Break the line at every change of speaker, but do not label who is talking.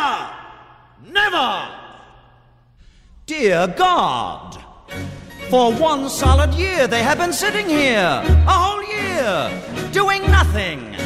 Never! Never!
Dear God! For one solid year they have been sitting here, a whole year, doing nothing.